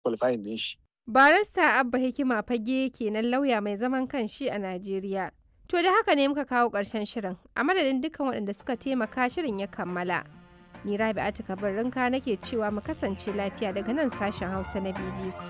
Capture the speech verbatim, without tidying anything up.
qualifying din shi. Barista Abba Hikima Fage kenan lauya mai zaman kanshi a Najeriya. To da haka ne muka kawo ƙarshen shirin, a madadin dukkan waɗanda suka taimaka shirin ya kammala. Ni Rabi'atu Kabir Rinka nake cewa mu kasance lafiya daga nan sashen Hausa na B B C.